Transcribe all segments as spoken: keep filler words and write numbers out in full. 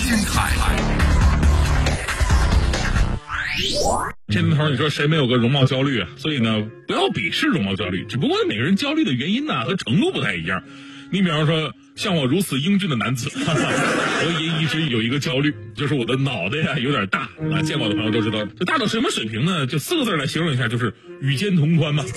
精彩。 这年头你说谁没有个容貌焦虑啊？所以呢，不要鄙视容貌焦虑，只不过每个人焦虑的原因呢和程度不太一样。你比方说，像我如此英俊的男子，哈哈，我也一直有一个焦虑，就是我的脑袋呀有点大啊。见过的朋友都知道，这大到什么水平呢？就四个字来形容一下，就是与肩同宽嘛。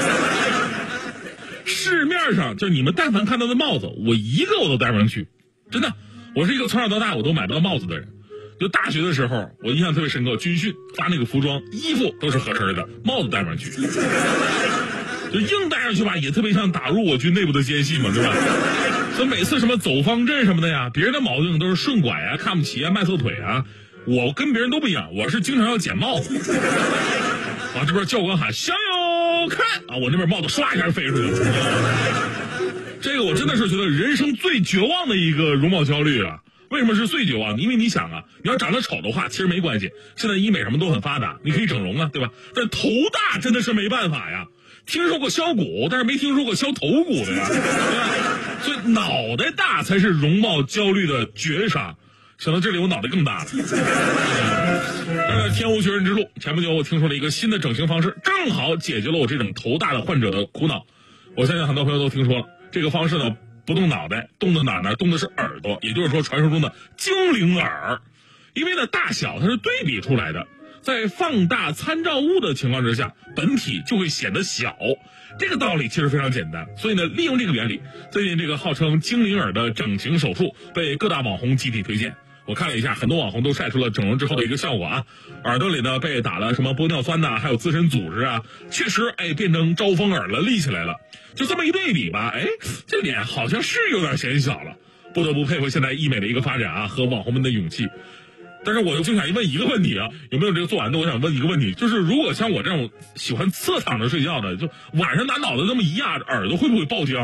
市面上就是你们但凡看到的帽子，我一个我都戴不上去，真的。我是一个从小到大我都买不到帽子的人。就大学的时候，我印象特别深刻，军训发那个服装，衣服都是合身的，帽子戴不上去。就硬戴上去吧，也特别像打入我军内部的奸细嘛，对吧？所以每次什么走方阵什么的呀，别人的毛病都是顺拐啊、看不起啊、迈错腿啊，我跟别人都不一样，我是经常要捡帽子。啊，这边教官喊向右看啊，我那边帽子唰一下飞出去了。这个我真的是觉得人生最绝望的一个容貌焦虑啊！为什么是最绝望？因为你想啊，你要长得丑的话，其实没关系，现在医美什么都很发达，你可以整容啊，对吧？但头大真的是没办法呀。听说过削骨，但是没听说过削头骨的呀，对吧？所以脑袋大才是容貌焦虑的绝杀。想到这里，我脑袋更大了。呃，天无绝人之路。前不久我听说了一个新的整形方式，正好解决了我这种头大的患者的苦恼。我相信很多朋友都听说了，这个方式呢，不动脑袋，动的哪呢？动的是耳朵，也就是说传说中的精灵耳。因为呢，大小它是对比出来的。在放大参照物的情况之下，本体就会显得小，这个道理其实非常简单。所以呢，利用这个原理，最近这个号称精灵耳的整形手术被各大网红集体推荐。我看了一下，很多网红都晒出了整容之后的一个效果啊，耳朵里呢被打了什么玻尿酸呐，还有自身组织啊，确实哎变成招风耳了，立起来了。就这么一对比吧，哎，这脸好像是有点显小了。不得不佩服现在医美的一个发展啊，和网红们的勇气。但是我就想问一个问题啊，有没有这个做完的？我想问一个问题，就是如果像我这种喜欢侧躺着睡觉的，就晚上拿脑袋这么一压，耳朵会不会爆浆？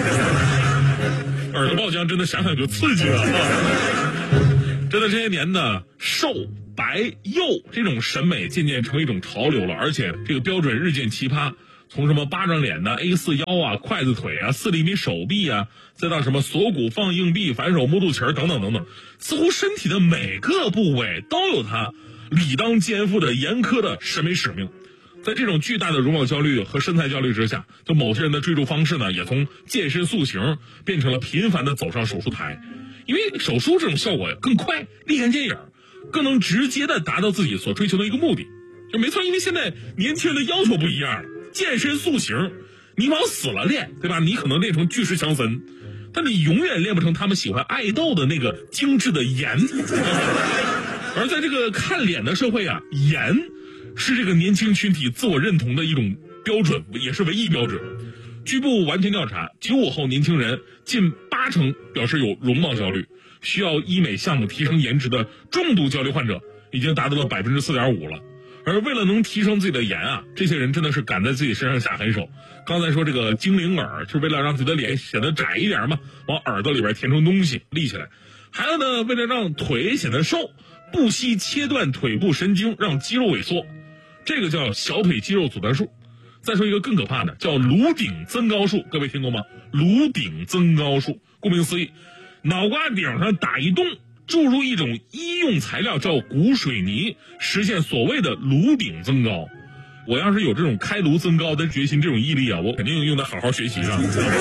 耳朵爆浆真的想想就刺激了啊！真的这些年呢，瘦白幼这种审美渐渐成为一种潮流了，而且这个标准日渐奇葩。从什么巴掌脸的 A 四 腰啊、筷子腿啊、四厘米手臂啊，再到什么锁骨放硬币、反手摸肚脐等等等等，似乎身体的每个部位都有它理当肩负的严苛的审美使命。在这种巨大的容貌焦虑和身材焦虑之下，就某些人的追逐方式呢，也从健身塑形变成了频繁的走上手术台，因为手术这种效果更快、立竿见影，更能直接的达到自己所追求的一个目的。就没错，因为现在年轻人的要求不一样了。健身塑形，你往死了练，对吧？你可能练成巨石强森，但你永远练不成他们喜欢爱豆的那个精致的颜。而在这个看脸的社会啊，颜是这个年轻群体自我认同的一种标准，也是唯一标准。据不完全调查，九五后年轻人近八成表示有容貌焦虑，需要医美项目提升颜值的重度焦虑患者已经达到了百分之四点五了。而为了能提升自己的颜啊，这些人真的是敢在自己身上下狠手。刚才说这个精灵耳，就是为了让自己的脸显得窄一点嘛，往耳朵里边填充东西立起来。还有呢，为了让腿显得瘦，不惜切断腿部神经，让肌肉萎缩，这个叫小腿肌肉阻断术。再说一个更可怕的，叫颅顶增高术，各位听过吗？颅顶增高术，顾名思义，脑瓜顶上打一洞，注入一种医用材料叫骨水泥，实现所谓的颅顶增高。我要是有这种开颅增高的决心，这种毅力啊，我肯定用得好好学习上。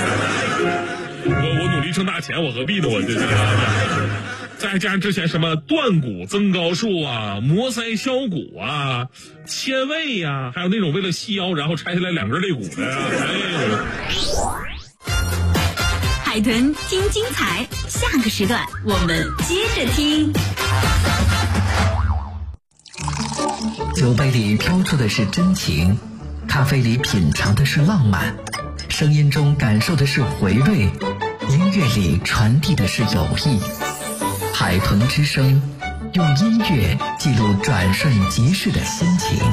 我我努力挣大钱，我何必呢？我这再加上之前什么断骨增高术啊、磨腮削骨啊、切胃呀、啊，还有那种为了细腰然后拆下来两根肋骨的呀、啊，哎。 海豚听精彩，下个时段我们接着听。 酒杯里飘出的是真情，咖啡里品尝的是浪漫，声音中感受的是回味，音乐里传递的是友谊。海豚之声，用音乐记录转瞬即逝的心情。